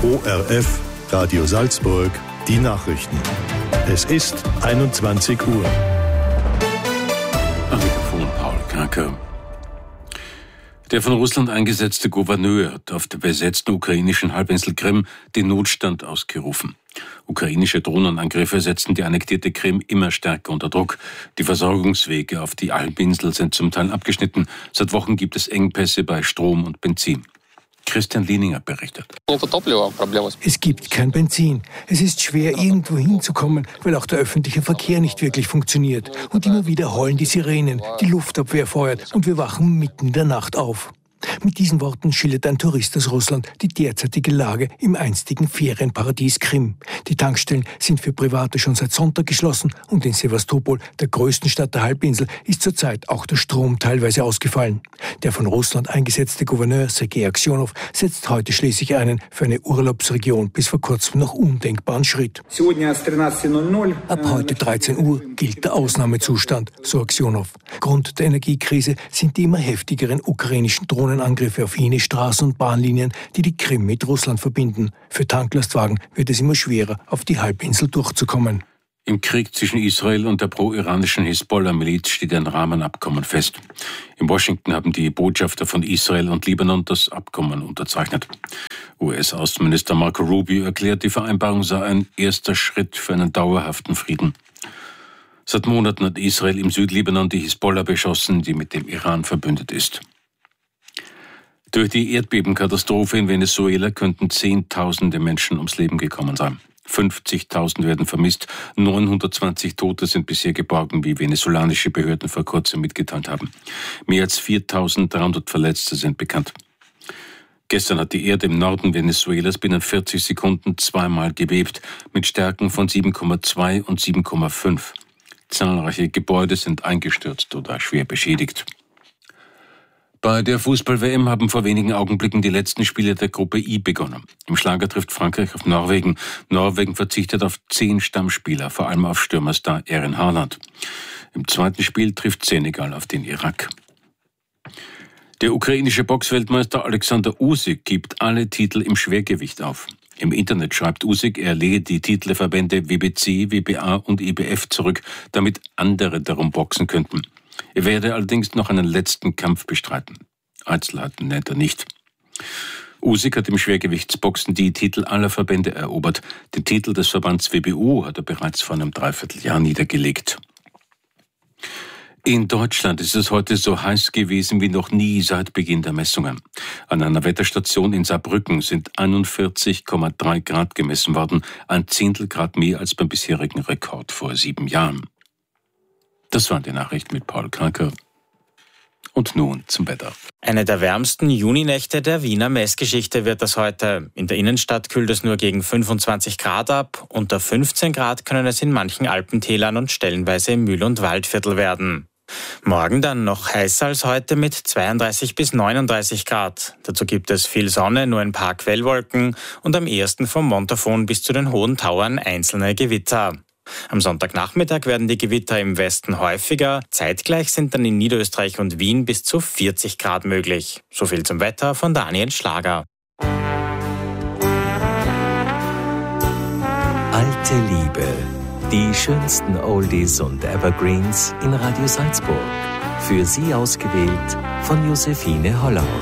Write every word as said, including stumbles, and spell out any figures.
O R F, Radio Salzburg, die Nachrichten. Es ist einundzwanzig Uhr. Am Mikrofon Paul Kranker. Der von Russland eingesetzte Gouverneur hat auf der besetzten ukrainischen Halbinsel Krim den Notstand ausgerufen. Ukrainische Drohnenangriffe setzen die annektierte Krim immer stärker unter Druck. Die Versorgungswege auf die Halbinsel sind zum Teil abgeschnitten. Seit Wochen gibt es Engpässe bei Strom und Benzin. Christian Lieninger berichtet. Es gibt kein Benzin. Es ist schwer, irgendwo hinzukommen, weil auch der öffentliche Verkehr nicht wirklich funktioniert. Und immer wieder heulen die Sirenen, die Luftabwehr feuert und wir wachen mitten in der Nacht auf. Mit diesen Worten schildert ein Tourist aus Russland die derzeitige Lage im einstigen Ferienparadies Krim. Die Tankstellen sind für Private schon seit Sonntag geschlossen und in Sewastopol, der größten Stadt der Halbinsel, ist zurzeit auch der Strom teilweise ausgefallen. Der von Russland eingesetzte Gouverneur Sergei Aksionow setzt heute schließlich einen für eine Urlaubsregion bis vor kurzem noch undenkbaren Schritt. Ab heute dreizehn Uhr gilt der Ausnahmezustand, so Aksionow. Grund der Energiekrise sind die immer heftigeren ukrainischen Drohnen. Angriffe auf jene Straßen- und Bahnlinien, die die Krim mit Russland verbinden. Für Tanklastwagen wird es immer schwerer, auf die Halbinsel durchzukommen. Im Krieg zwischen Israel und der pro-iranischen Hisbollah-Miliz steht ein Rahmenabkommen fest. In Washington haben die Botschafter von Israel und Libanon das Abkommen unterzeichnet. U S-Außenminister Marco Rubio erklärt, die Vereinbarung sei ein erster Schritt für einen dauerhaften Frieden. Seit Monaten hat Israel im Südlibanon die Hisbollah beschossen, die mit dem Iran verbündet ist. Durch die Erdbebenkatastrophe in Venezuela könnten Zehntausende Menschen ums Leben gekommen sein. fünfzigtausend werden vermisst, neunhundertzwanzig Tote sind bisher geborgen, wie venezolanische Behörden vor kurzem mitgeteilt haben. Mehr als viertausenddreihundert Verletzte sind bekannt. Gestern hat die Erde im Norden Venezuelas binnen vierzig Sekunden zweimal gebebt, mit Stärken von sieben Komma zwei und sieben Komma fünf. Zahlreiche Gebäude sind eingestürzt oder schwer beschädigt. Bei der Fußball-W M haben vor wenigen Augenblicken die letzten Spiele der Gruppe I begonnen. Im Schlager trifft Frankreich auf Norwegen. Norwegen verzichtet auf zehn Stammspieler, vor allem auf Stürmerstar Erling Haaland. Im zweiten Spiel trifft Senegal auf den Irak. Der ukrainische Boxweltmeister Alexander Usyk gibt alle Titel im Schwergewicht auf. Im Internet schreibt Usyk, er lege die Titelverbände W B C, W B A und I B F zurück, damit andere darum boxen könnten. Er werde allerdings noch einen letzten Kampf bestreiten. Einzelheiten nennt er nicht. Usyk hat im Schwergewichtsboxen die Titel aller Verbände erobert. Den Titel des Verbands W B O hat er bereits vor einem Dreivierteljahr niedergelegt. In Deutschland ist es heute so heiß gewesen wie noch nie seit Beginn der Messungen. An einer Wetterstation in Saarbrücken sind einundvierzig Komma drei Grad gemessen worden, ein Zehntel Grad mehr als beim bisherigen Rekord vor sieben Jahren. Das waren die Nachrichten mit Paul Kranker. Und nun zum Wetter. Eine der wärmsten Juninächte der Wiener Messgeschichte wird das heute. In der Innenstadt kühlt es nur gegen fünfundzwanzig Grad ab. Unter fünfzehn Grad können es in manchen Alpentälern und stellenweise im Mühl- und Waldviertel werden. Morgen dann noch heißer als heute mit zweiunddreißig bis neununddreißig Grad. Dazu gibt es viel Sonne, nur ein paar Quellwolken und am ehesten vom Montafon bis zu den Hohen Tauern einzelne Gewitter. Am Sonntagnachmittag werden die Gewitter im Westen häufiger. Zeitgleich sind dann in Niederösterreich und Wien bis zu vierzig Grad möglich. So viel zum Wetter von Daniel Schlager. Alte Liebe. Die schönsten Oldies und Evergreens in Radio Salzburg. Für Sie ausgewählt von Josephine Hollau.